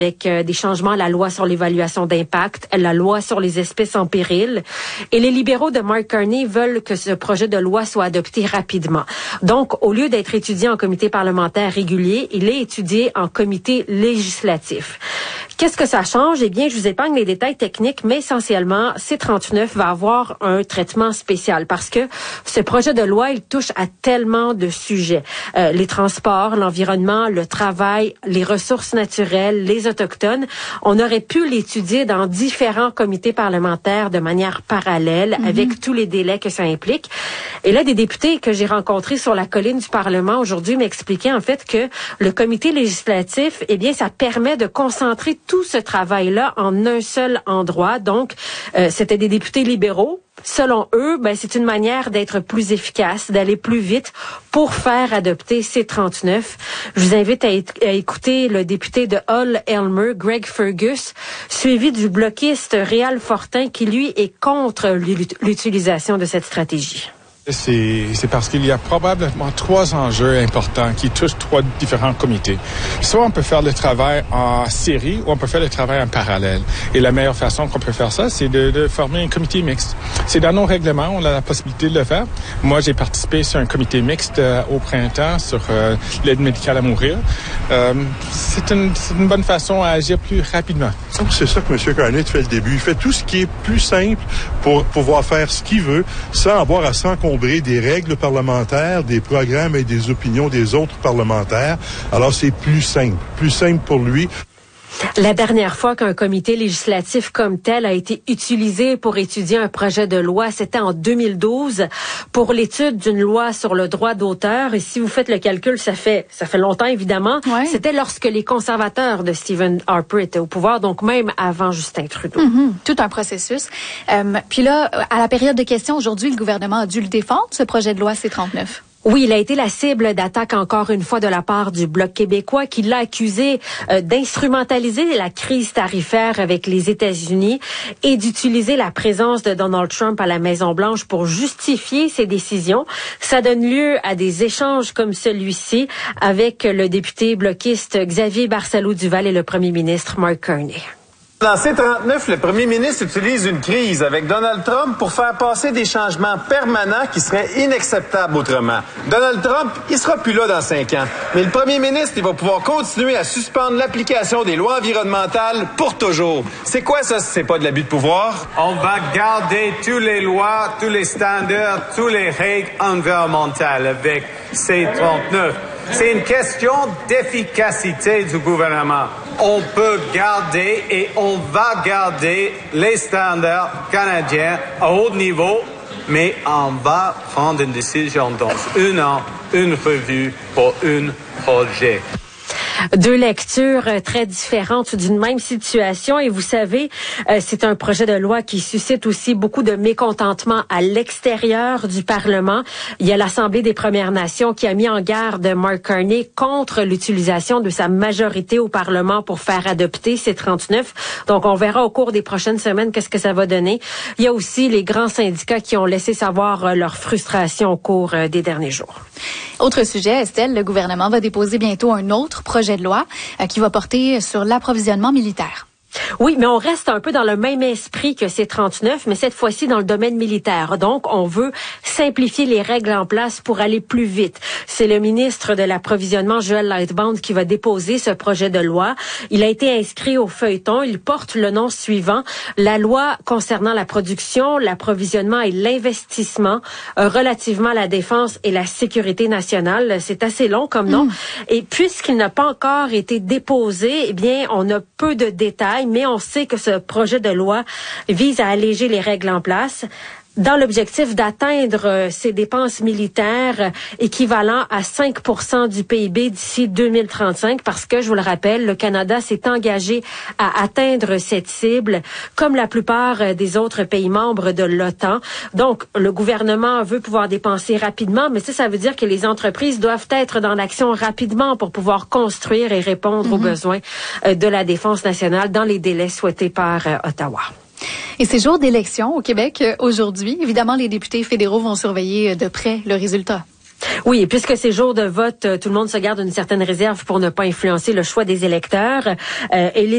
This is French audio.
avec des changements à la loi sur l'évaluation d'impact, la loi sur les espèces en péril. Et les libéraux de Mark Carney veulent que ce projet de loi soit adopté rapidement. Donc, au lieu d'être étudié en comité parlementaire régulier, il est étudié en comité législatif. Qu'est-ce que ça change? Eh bien, je vous épargne les détails techniques, mais essentiellement, C-39 va avoir un traitement spécial parce que ce projet de loi, il touche à tellement de sujets. Les transports, l'environnement, le travail, les ressources naturelles, les autochtones. On aurait pu l'étudier dans différents comités parlementaires de manière parallèle, avec tous les délais que ça implique. Et là, des députés que j'ai rencontrés sur la colline du Parlement aujourd'hui m'expliquaient en fait que le comité législatif, eh bien, ça permet de concentrer tout ce travail-là en un seul endroit. Donc, c'était des députés libéraux. Selon eux, c'est une manière d'être plus efficace, d'aller plus vite pour faire adopter C-39. Je vous invite à écouter le député de Hull-Elmer, Greg Fergus, suivi du bloquiste Réal Fortin, qui, lui, est contre l'utilisation de cette stratégie. C'est parce qu'il y a probablement 3 enjeux importants qui touchent 3 différents comités. Soit on peut faire le travail en série ou on peut faire le travail en parallèle. Et la meilleure façon qu'on peut faire ça, c'est de former un comité mixte. C'est dans nos règlements, on a la possibilité de le faire. Moi, j'ai participé sur un comité mixte au printemps sur l'aide médicale à mourir. C'est une bonne façon à agir plus rapidement. C'est ça que M. Carney fait le début. Il fait tout ce qui est plus simple pour pouvoir faire ce qu'il veut sans avoir à s'encombrer des règles parlementaires, des programmes et des opinions des autres parlementaires. Alors, c'est plus simple pour lui. La dernière fois qu'un comité législatif comme tel a été utilisé pour étudier un projet de loi, c'était en 2012 pour l'étude d'une loi sur le droit d'auteur. Et si vous faites le calcul, ça fait longtemps évidemment. Ouais. C'était lorsque les conservateurs de Stephen Harper étaient au pouvoir, donc même avant Justin Trudeau. Tout un processus. Puis là, à la période de questions aujourd'hui, le gouvernement a dû le défendre, ce projet de loi C-39. Oui, il a été la cible d'attaque encore une fois de la part du Bloc québécois qui l'a accusé d'instrumentaliser la crise tarifaire avec les États-Unis et d'utiliser la présence de Donald Trump à la Maison-Blanche pour justifier ses décisions. Ça donne lieu à des échanges comme celui-ci avec le député bloquiste Xavier Barcelo-Duval et le premier ministre Mark Carney. Dans C-39, le premier ministre utilise une crise avec Donald Trump pour faire passer des changements permanents qui seraient inacceptables autrement. Donald Trump, il sera plus là dans 5 ans. Mais le premier ministre, il va pouvoir continuer à suspendre l'application des lois environnementales pour toujours. C'est quoi ça si c'est pas de l'abus de pouvoir? On va garder toutes les lois, tous les standards, toutes les règles environnementales avec C-39. C'est une question d'efficacité du gouvernement. On peut garder et on va garder les standards canadiens à haut niveau, mais on va prendre une décision dans 1 an, une revue pour un projet. 2 lectures très différentes d'une même situation et vous savez, c'est un projet de loi qui suscite aussi beaucoup de mécontentement à l'extérieur du Parlement. Il y a l'Assemblée des Premières Nations qui a mis en garde Mark Carney contre l'utilisation de sa majorité au Parlement pour faire adopter C-39. Donc, on verra au cours des prochaines semaines qu'est-ce que ça va donner. Il y a aussi les grands syndicats qui ont laissé savoir leur frustration au cours des derniers jours. Autre sujet, Estelle, le gouvernement va déposer bientôt un autre projet de loi qui va porter sur l'approvisionnement militaire. Oui, mais on reste un peu dans le même esprit que C-39, mais cette fois-ci dans le domaine militaire. Donc, on veut simplifier les règles en place pour aller plus vite. C'est le ministre de l'Approvisionnement, Joel Lightbound, qui va déposer ce projet de loi. Il a été inscrit au feuilleton. Il porte le nom suivant: la loi concernant la production, l'approvisionnement et l'investissement relativement à la défense et la sécurité nationale. C'est assez long comme nom. Et puisqu'il n'a pas encore été déposé, eh bien, on a peu de détails. Mais on sait que ce projet de loi vise à alléger les règles en place dans l'objectif d'atteindre ces dépenses militaires équivalent à 5% du PIB d'ici 2035, parce que, je vous le rappelle, le Canada s'est engagé à atteindre cette cible, comme la plupart des autres pays membres de l'OTAN. Donc, le gouvernement veut pouvoir dépenser rapidement, mais ça veut dire que les entreprises doivent être dans l'action rapidement pour pouvoir construire et répondre aux besoins de la défense nationale dans les délais souhaités par Ottawa. Et c'est jour d'élection au Québec aujourd'hui. Évidemment, les députés fédéraux vont surveiller de près le résultat. Oui, et puisque c'est jour de vote, tout le monde se garde une certaine réserve pour ne pas influencer le choix des électeurs. Et les